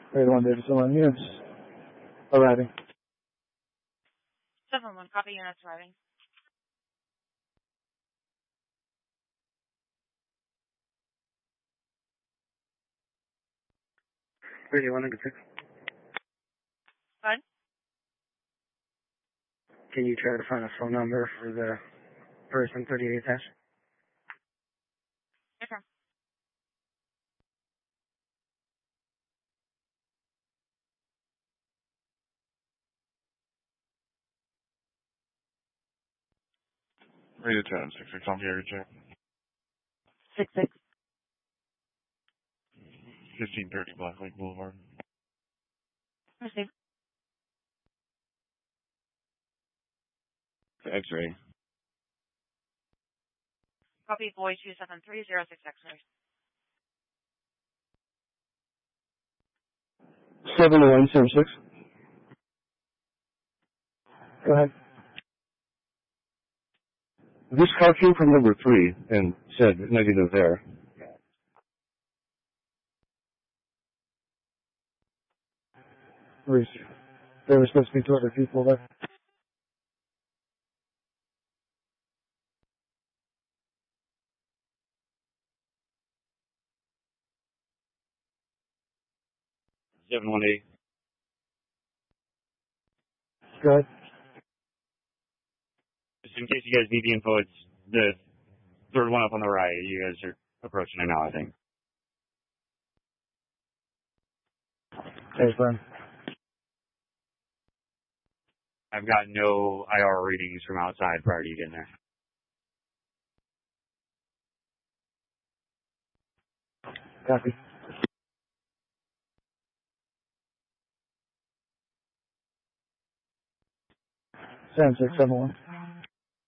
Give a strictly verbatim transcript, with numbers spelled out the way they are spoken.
thirty-one Davis Line units arriving. seven one, copy units arriving. thirty-one ninety-six. Fine. Can you try to find a phone number for the person thirty-eight hash? Okay. Radio ten, six six on the area check. Six six. fifteen thirty Black Lake Boulevard. Received. X-ray. Copy boy two seven three zero six X-ray. seven one seven six. Go ahead. This car came from number three and said negative there. Reese. There were supposed to be two other people there. seven one eight. Go ahead. Just in case you guys need the info, it's the third one up on the right. You guys are approaching it now, I think. Thanks, Brian. I've got no I R readings from outside prior to you getting there. Copy. seven six seven one.